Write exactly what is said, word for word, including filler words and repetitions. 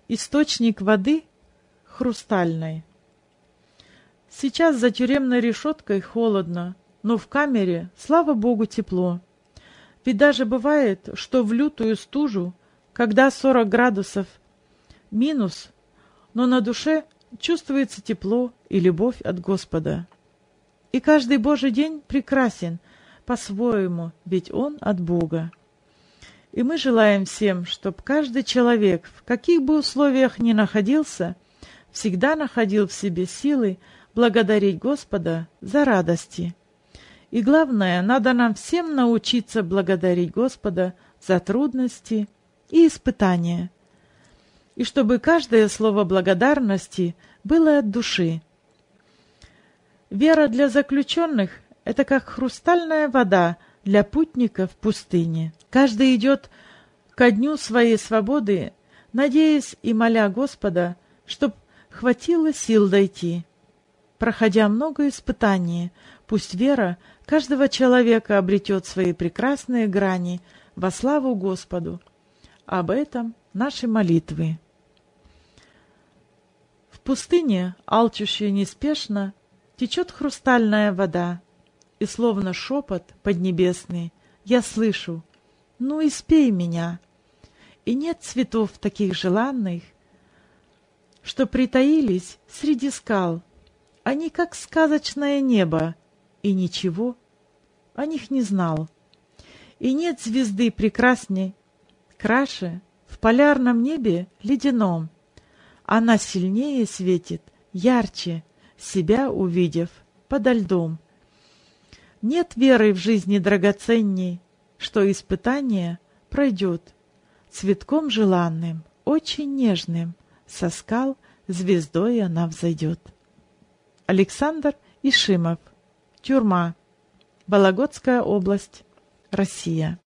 Источник воды хрустальной. Сейчас за тюремной решеткой холодно, но в камере, слава богу, тепло. Ведь даже бывает, что в лютую стужу, когда сорок градусов минус, но на душе чувствуется тепло и любовь от Господа. И каждый Божий день прекрасен по-своему, ведь он от Бога. И мы желаем всем, чтобы каждый человек, в каких бы условиях ни находился, всегда находил в себе силы благодарить Господа за радости. И главное, надо нам всем научиться благодарить Господа за трудности и испытания. И чтобы каждое слово благодарности было от души. Вера для заключенных – это как хрустальная вода для путника в пустыне. Каждый идет ко дню своей свободы, надеясь и моля Господа, чтоб хватило сил дойти. Проходя много испытаний, пусть вера каждого человека обретет свои прекрасные грани во славу Господу. Об этом наши молитвы. В пустыне, алчущей неспешно, течет хрустальная вода, и словно шепот поднебесный я слышу: «Ну, испей меня!» И нет цветов таких желанных, что притаились среди скал. Они как сказочное небо, и ничего о них не знал. И нет звезды прекрасней, краше в полярном небе ледяном. Она сильнее светит, ярче, себя увидев подо льдом. Нет веры в жизни драгоценней, что испытание пройдет. Цветком желанным, очень нежным, со скал звездой она взойдет. Александр Ишимов. Тюрьма. Вологодская область. Россия.